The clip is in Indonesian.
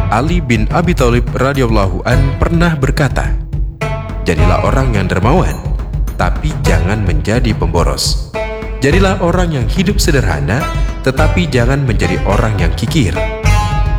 Ali bin Abi Thalib radhiyallahu an pernah berkata, "Jadilah orang yang dermawan, tapi jangan menjadi pemboros. Jadilah orang yang hidup sederhana, tetapi jangan menjadi orang yang kikir."